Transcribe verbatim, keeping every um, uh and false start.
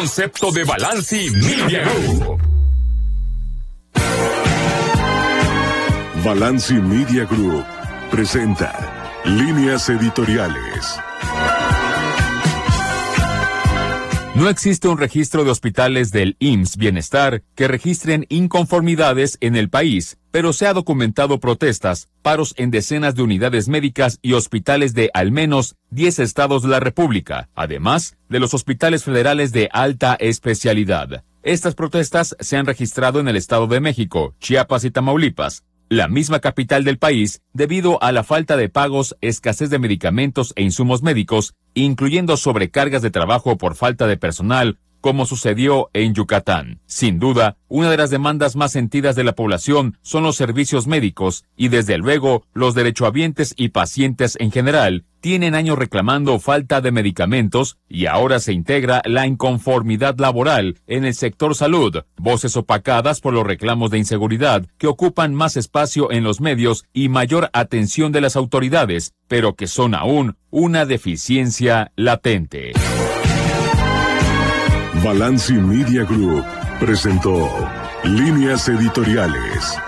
concepto de Balanci Media Group. Balanci Media Group presenta Líneas Editoriales. No existe un registro de hospitales del I M S S Bienestar que registren inconformidades en el país, pero se ha documentado protestas, paros en decenas de unidades médicas y hospitales de al menos diez estados de la República, además de los hospitales federales de alta especialidad. Estas protestas se han registrado en el Estado de México, Chiapas y Tamaulipas, la misma capital del país, debido a la falta de pagos, escasez de medicamentos e insumos médicos, incluyendo sobrecargas de trabajo por falta de personal, como sucedió en Yucatán. Sin duda, una de las demandas más sentidas de la población son los servicios médicos, y desde luego, los derechohabientes y pacientes en general tienen años reclamando falta de medicamentos, y ahora se integra la inconformidad laboral en el sector salud, voces opacadas por los reclamos de inseguridad que ocupan más espacio en los medios y mayor atención de las autoridades, pero que son aún una deficiencia latente. Balanci Media Group presentó Líneas Editoriales.